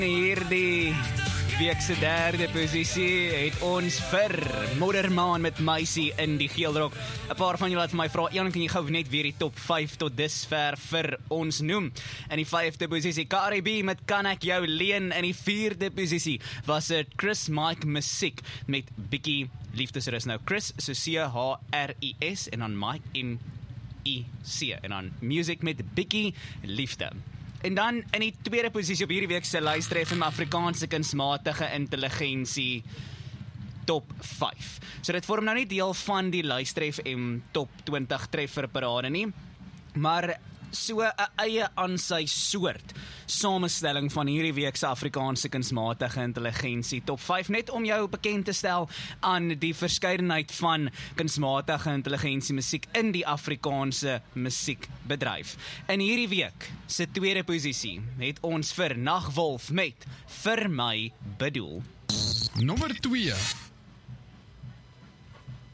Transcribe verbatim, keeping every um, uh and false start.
Hierdie week se derde posisie het ons vir Moedermaan met Meisie in die geelrok. 'n Paar van julle het vir my vra, Jan, kan jy gou net weer die top vyf tot dusver vir ons noem? In die vyfde posisie, Cardi B met Kan Ek Jou Leen. In die vierde posisie was dit Chris Mike Musiek met Bikkie Liefdesrus. Nou Chris, so C H R I S en dan Mike M I C en dan Music met Bikkie Liefde. En dan in die tweede posisie op hierdie week se luistertref van Afrikaanse kunsmatige intelligensie top vyf. So dit vorm nou nie deel van die luistertref en top twintig treffer parade nie, maar so 'n eie aan sy soort samestelling van hierdie week se Afrikaanse kunsmatige intelligensie top vyf, net om jou bekend te stel aan die verskeidenheid van kunsmatige intelligensie musiek in die Afrikaanse musiekbedryf. In hierdie week se tweede posisie het ons vir Nagwolf met Vir My Bedoel. Nommer twee.